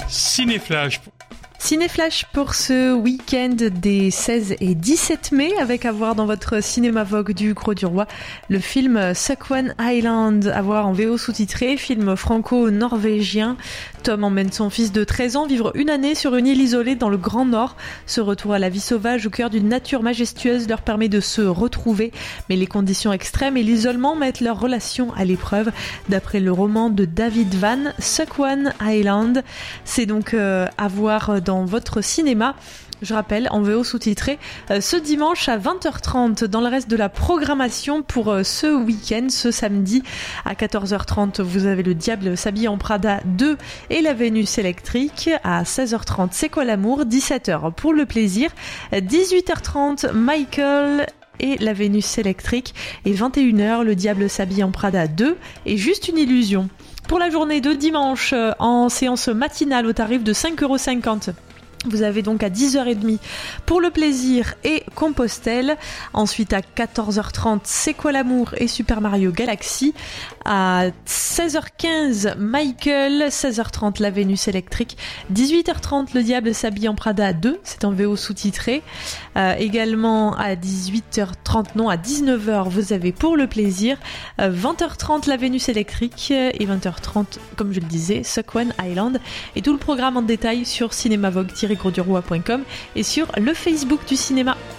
Cinéflash. Cinéflash pour ce week-end des 16 et 17 mai, avec à voir dans votre cinéma Vogue du Gros du Roi le film Suckwan Island, à voir en VO sous-titré, film franco-norvégien. Tom emmène son fils de 13 ans vivre une année sur une île isolée dans le Grand Nord. Ce retour à la vie sauvage au cœur d'une nature majestueuse leur permet de se retrouver, mais les conditions extrêmes et l'isolement mettent leur relation à l'épreuve. D'après le roman de David Van, Suckwan Island, c'est donc à voir dans votre cinéma. Je rappelle, en VO sous-titré, ce dimanche à 20h30. Dans le reste de la programmation pour ce week-end, ce samedi à 14h30, vous avez Le Diable s'habille en Prada 2 et La Vénus électrique. À 16h30, C'est quoi l'amour ? 17h pour le plaisir. 18h30, Michael et La Vénus électrique. Et 21h, Le Diable s'habille en Prada 2 et Juste une illusion. Pour la journée de dimanche, en séance matinale au tarif de 5,50€. Vous avez donc à 10h30 Pour le plaisir et Compostelle. Ensuite à 14h30, C'est quoi l'amour et Super Mario Galaxy. À 16h15, Michael. 16h30, La Vénus électrique. 18h30, Le Diable s'habille en Prada 2. C'est en VO sous-titré. Également à 18h30, non, à 19h, vous avez Pour le plaisir. 20h30, La Vénus électrique. Et 20h30, comme je le disais, Suckwan Island. Et tout le programme en détail sur cinémavogue-grosdurroi.com et sur le Facebook du cinéma.